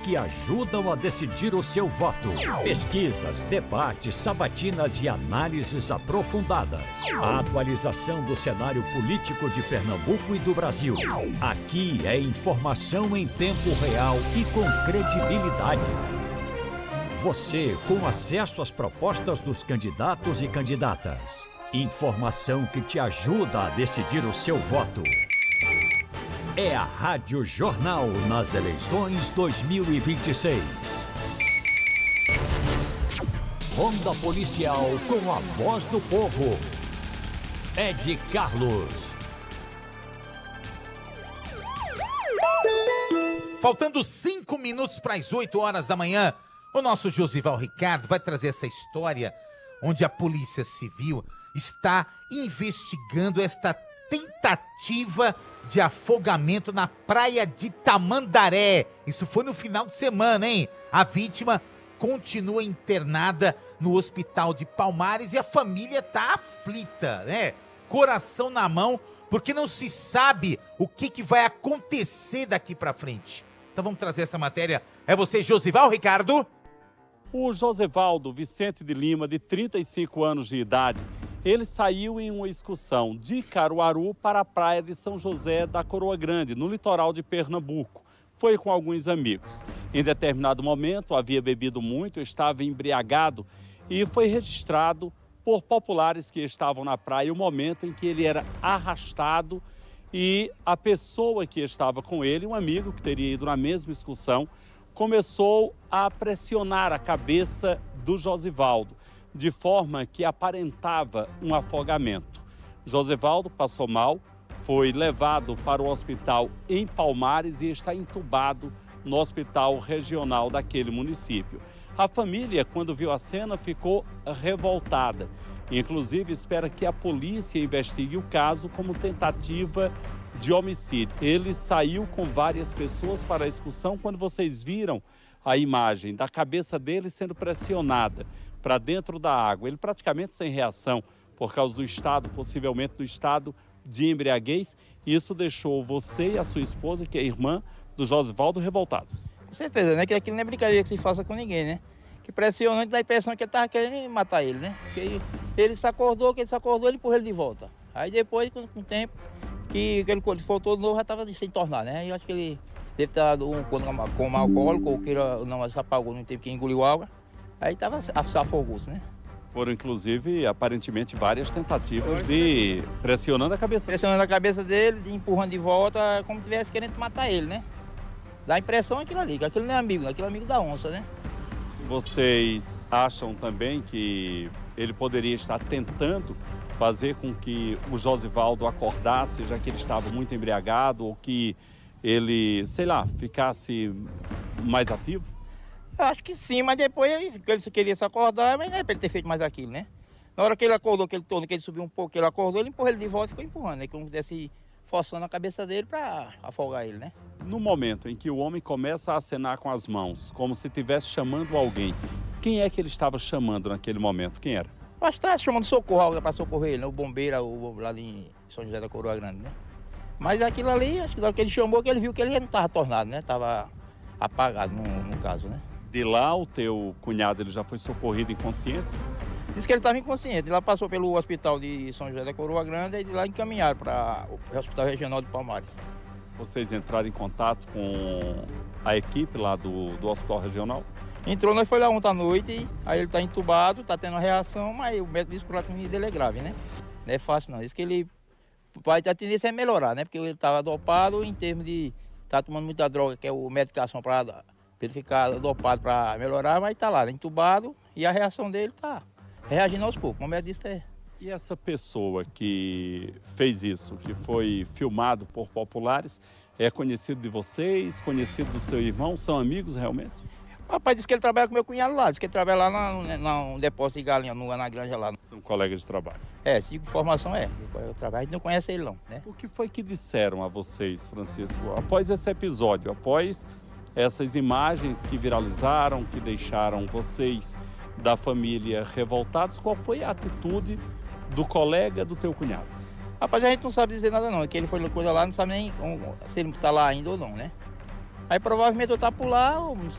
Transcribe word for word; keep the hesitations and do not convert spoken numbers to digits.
que ajudam a decidir o seu voto. Pesquisas, debates, sabatinas e análises aprofundadas. A atualização do cenário político de Pernambuco e do Brasil. Aqui é informação em tempo real e com credibilidade. Você com acesso às propostas dos candidatos e candidatas. Informação que te ajuda a decidir o seu voto. É a Rádio Jornal nas eleições dois mil e vinte e seis. Ronda Policial com a voz do povo. Ed Carlos. Faltando cinco minutos para as oito horas da manhã, o nosso Josival Ricardo vai trazer essa história onde a Polícia Civil está investigando esta tentativa de afogamento na praia de Tamandaré. Isso foi no final de semana, hein? A vítima continua internada no hospital de Palmares e a família tá aflita, né? Coração na mão, porque não se sabe o que, que vai acontecer daqui pra frente. Então vamos trazer essa matéria. É você, Josival Ricardo? O Josevaldo Vicente de Lima, de trinta e cinco anos de idade, ele saiu em uma excursão de Caruaru para a praia de São José da Coroa Grande, no litoral de Pernambuco. Foi com alguns amigos. Em determinado momento, havia bebido muito, estava embriagado e foi registrado por populares que estavam na praia o momento em que ele era arrastado e a pessoa que estava com ele, um amigo que teria ido na mesma excursão, começou a pressionar a cabeça do Josevaldo, de forma que aparentava um afogamento. Josevaldo passou mal, foi levado para o hospital em Palmares e está entubado no hospital regional daquele município. A família, quando viu a cena, ficou revoltada. Inclusive, espera que a polícia investigue o caso como tentativa de homicídio. Ele saiu com várias pessoas para a excursão. Quando vocês viram a imagem da cabeça dele sendo pressionada para dentro da água, ele praticamente sem reação por causa do estado, possivelmente do estado de embriaguez, isso deixou você e a sua esposa, que é irmã do Josevaldo, revoltados. Com certeza, né? Que aquilo não é brincadeira que se faça com ninguém, né? Que pressionante dá a impressão que ele estava querendo matar ele, né? Porque ele, ele se acordou, que ele se acordou, ele empurrou ele de volta. Aí depois, com, com o tempo, que, que ele voltou de novo, já estava sem tornar, né? Eu acho que ele deve ter dado um coma alcoólico, ou que ele não se apagou no tempo que engoliu água. Aí tava, se afogou-se, né? Foram, inclusive, aparentemente, várias tentativas de pressionando a cabeça. Pressionando a cabeça dele, de empurrando de volta, como se estivesse querendo matar ele, né? Dá a impressão aquilo ali, que aquilo não é amigo, aquilo é amigo da onça, né? Vocês acham também que ele poderia estar tentando fazer com que o Josevaldo acordasse, já que ele estava muito embriagado, ou que ele, sei lá, ficasse mais ativo? Eu acho que sim, mas depois ele, ele queria se acordar, mas não é para ele ter feito mais aquilo, né? Na hora que ele acordou, que ele tornou, que ele subiu um pouco, que ele acordou, ele empurrou ele de volta e ficou empurrando, né? Como se estivesse forçando a cabeça dele para afogar ele, né? No momento em que o homem começa a acenar com as mãos, como se estivesse chamando alguém, quem é que ele estava chamando naquele momento? Quem era? Eu acho que estava chamando socorro, alguém para socorrer ele, né? O bombeiro, o, lá em São José da Coroa Grande, né? Mas aquilo ali, acho que na hora que ele chamou, que ele viu que ele não estava tornado, né? Estava apagado, no, no caso, né? De lá, o teu cunhado ele já foi socorrido inconsciente? Disse que ele estava inconsciente. Ele lá passou pelo hospital de São José da Coroa Grande e de lá encaminharam para o Hospital Regional de Palmares. Vocês entraram em contato com a equipe lá do, do Hospital Regional? Entrou, nós foi lá ontem à noite, aí ele está entubado, está tendo uma reação, mas o médico disse que o menino dele é grave, né? Não é fácil não. Diz que ele vai ter a tendência é melhorar, né? Porque ele estava dopado em termos de estar tá tomando muita droga, que é a medicação para ele ficar dopado para melhorar, mas está lá, entubado, e a reação dele está reagindo aos poucos, como eu disse, é. E essa pessoa que fez isso, que foi filmado por populares, é conhecido de vocês, conhecido do seu irmão, são amigos realmente? O rapaz disse que ele trabalha com meu cunhado lá, disse que ele trabalha lá no depósito de galinha, no, na granja lá. São colegas de trabalho? É, se informação é, eu trabalho, a gente não conhece ele não, né? O que foi que disseram a vocês, Francisco, após esse episódio, após essas imagens que viralizaram, que deixaram vocês da família revoltados, qual foi a atitude do colega do teu cunhado? Rapaz, a gente não sabe dizer nada não, é que ele foi coisa lá, não sabe nem se ele está lá ainda ou não, né? Aí provavelmente eu tá por lá,